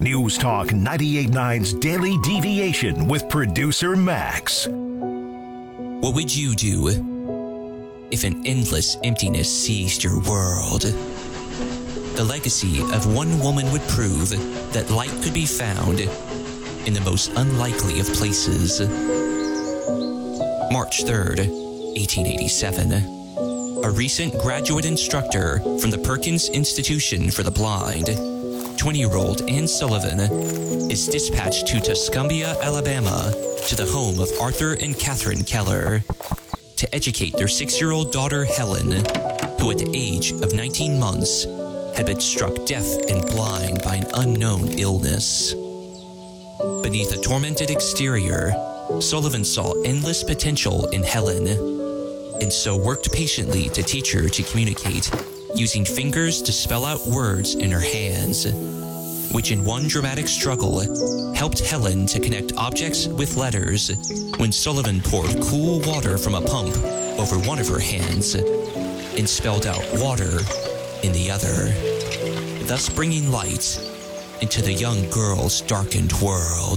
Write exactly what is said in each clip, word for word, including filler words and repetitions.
News Talk ninety-eight point nine's Daily Deviation with producer Max. What would you do if an endless emptiness seized your world? The legacy of one woman would prove that light could be found in the most unlikely of places. March third, eighteen eighty-seven. A recent graduate instructor from the Perkins Institution for the Blind, twenty-year-old Anne Sullivan, is dispatched to Tuscumbia, Alabama, to the home of Arthur and Catherine Keller, to educate their six-year-old daughter Helen, who at the age of nineteen months had been struck deaf and blind by an unknown illness. Beneath a tormented exterior, Sullivan saw endless potential in Helen, and so worked patiently to teach her to communicate, using fingers to spell out words in her hands, which in one dramatic struggle helped Helen to connect objects with letters when Sullivan poured cool water from a pump over one of her hands and spelled out water in the other, thus bringing light into the young girl's darkened world.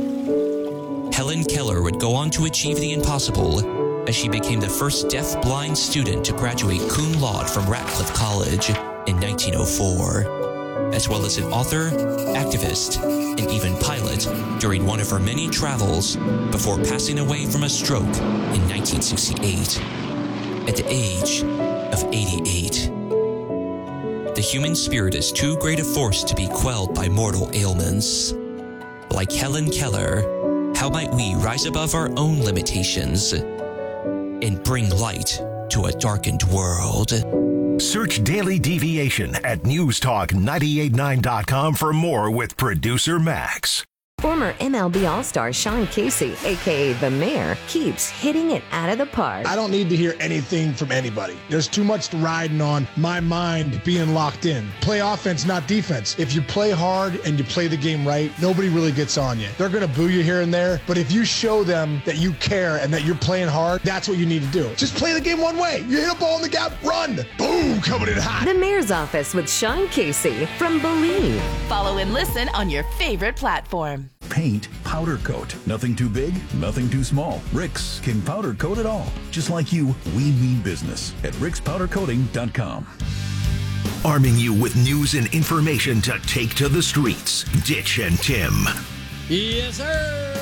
Helen Keller would go on to achieve the impossible as she became the first deaf-blind student to graduate cum laude from Radcliffe College in nineteen oh four, as well as an author, activist, and even pilot during one of her many travels before passing away from a stroke in nineteen sixty-eight at the age of eighty-eight. The human spirit is too great a force to be quelled by mortal ailments. Like Helen Keller, how might we rise above our own limitations and bring light to a darkened world? Search Daily Deviation at news talk nine eight nine dot com for more with producer Max. Former M L B All-Star Sean Casey, a k a. The Mayor, keeps hitting it out of the park. I don't need to hear anything from anybody. There's too much riding on my mind being locked in. Play offense, not defense. If you play hard and you play the game right, nobody really gets on you. They're going to boo you here and there, but if you show them that you care and that you're playing hard, that's what you need to do. Just play the game one way. You hit a ball in the gap, run. Boom, coming in hot. The Mayor's Office with Sean Casey from Believe. Follow and listen on your favorite platform. Paint, powder coat. Nothing too big, nothing too small. Rick's can powder coat it all. Just like you, we mean business at ricks powder coating dot com. Arming you with news and information to take to the streets. Ditch and Tim. Yes, sir.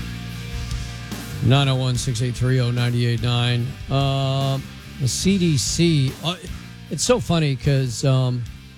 nine oh one, six eight three, oh nine eight nine. Uh, the C D C. Uh, it's so funny because um,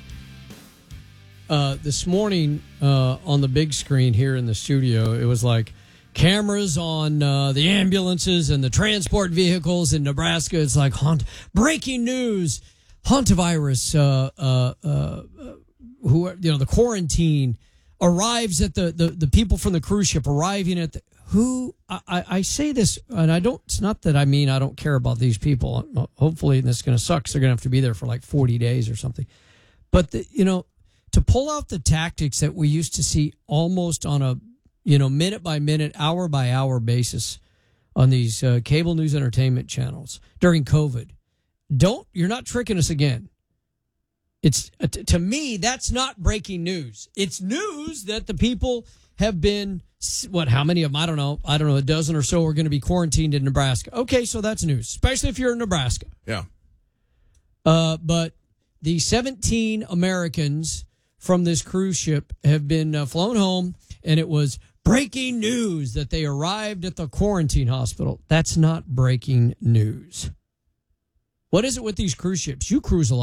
uh, this morning uh, on the big screen here in the studio, it was like cameras on uh, the ambulances and the transport vehicles in Nebraska. It's like haunt, breaking news. Hantavirus, uh, uh, uh, who you know, the quarantine arrives at the, the, the people from the cruise ship arriving at the, who I, I say this, and I don't. It's not that I mean I don't care about these people. Hopefully, this is going to suck. 'Cause they're going to have to be there for like forty days or something. But the, you know, to pull out the tactics that we used to see almost on a you know minute by minute, hour by hour basis on these uh, cable news entertainment channels during COVID. Don't you're not tricking us again. It's uh, t- to me that's not breaking news. It's news that the people have been what? How many of them? I don't know. I don't know. A dozen or so are going to be quarantined in Nebraska. Okay, so that's news, especially if you're in Nebraska. Yeah. Uh, but the seventeen Americans from this cruise ship have been uh, flown home, and it was breaking news that they arrived at the quarantine hospital. That's not breaking news. What is it with these cruise ships? You cruise a lot.